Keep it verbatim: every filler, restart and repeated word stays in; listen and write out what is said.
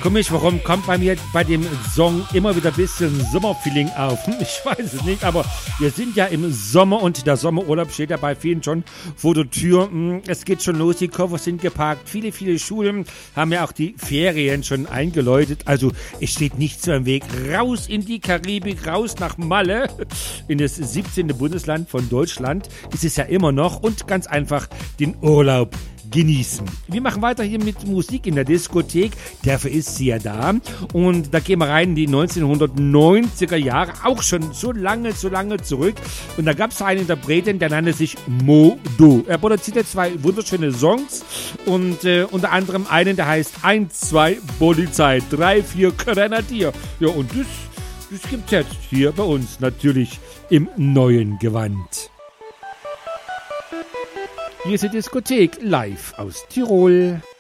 Komisch, warum kommt bei mir bei dem Song immer wieder ein bisschen Sommerfeeling auf? Ich weiß es nicht, aber wir sind ja im Sommer und der Sommerurlaub steht ja bei vielen schon vor der Tür. Es geht schon los, die Koffer sind geparkt. Viele, viele Schulen haben ja auch die Ferien schon eingeläutet. Also es steht nichts mehr im Weg. Raus in die Karibik, raus nach Malle. In das siebzehnte Bundesland von Deutschland ist es ja immer noch und ganz einfach den Urlaub genießen. Wir machen weiter hier mit Musik in der Diskothek. Dafür ist sie ja da. Und da gehen wir rein in die neunzehnhundertneunziger Jahre. Auch schon so lange, so lange zurück. Und da gab es einen Interpreten, der nannte sich Modo. Er produzierte zwei wunderschöne Songs. Und äh, unter anderem einen, der heißt eins, zwei Polizei, drei, vier Grenadier. Ja, und das, das gibt's jetzt hier bei uns natürlich im neuen Gewand. Hier ist die Diskothek live aus Tirol.